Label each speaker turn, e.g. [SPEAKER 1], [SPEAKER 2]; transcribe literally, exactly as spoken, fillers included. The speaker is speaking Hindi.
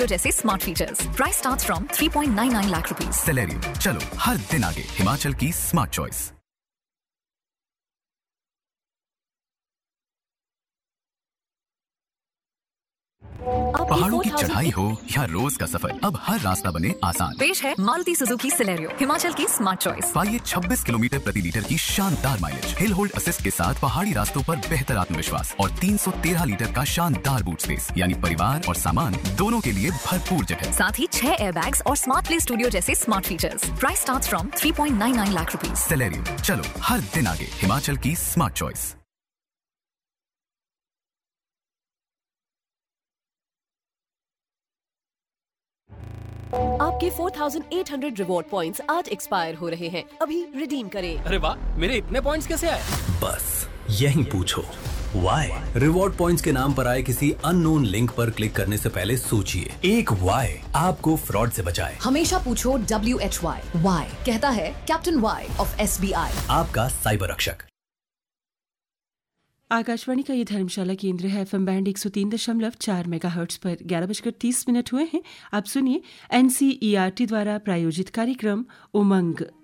[SPEAKER 1] तो जैसे smart features. Price starts from three point nine nine lakh rupees.
[SPEAKER 2] Celerio, चलो हर दिन आगे, हिमाचल की स्मार्ट चॉइस। पहाड़ों की चढ़ाई हो या रोज का सफर, अब हर रास्ता बने आसान।
[SPEAKER 1] पेश है मारुति सुजुकी सिलेरियो, हिमाचल की स्मार्ट चॉइस।
[SPEAKER 2] पाइए छब्बीस किलोमीटर प्रति लीटर की शानदार माइलेज, हिल होल्ड असिस्ट के साथ पहाड़ी रास्तों पर बेहतर आत्मविश्वास और तीन सौ तेरह लीटर का शानदार बूट स्पेस, यानी परिवार और सामान दोनों के लिए भरपूर जगह।
[SPEAKER 1] साथ ही छह एयरबैग्स और स्मार्ट प्ले स्टूडियो जैसे smart features. Price starts from three point nine nine lakh rupees.
[SPEAKER 2] Celerio, चलो हर दिन आगे, हिमाचल की स्मार्ट चॉइस।
[SPEAKER 3] आपके four thousand eight hundred reward points आज एक्सपायर हो रहे हैं, अभी रिडीम करें।
[SPEAKER 4] अरे वाह, मेरे इतने पॉइंट्स कैसे आए?
[SPEAKER 5] बस यही पूछो वाई। रिवॉर्ड पॉइंट्स के नाम पर आए किसी अननोन लिंक पर क्लिक करने से पहले सोचिए, एक वाई आपको फ्रॉड से बचाए।
[SPEAKER 6] हमेशा पूछो डब्ल्यू एच वाई। वाई कहता है captain Y of S B I,
[SPEAKER 5] आपका साइबर रक्षक।
[SPEAKER 7] आकाशवाणी का ये धर्मशाला केंद्र है। एफएम बैंड एक सौ तीन दशमलव चार मेगाहर्ट्ज पर ग्यारह बजकर तीस मिनट हुए हैं। आप सुनिए एनसीईआरटी द्वारा प्रायोजित कार्यक्रम उमंग।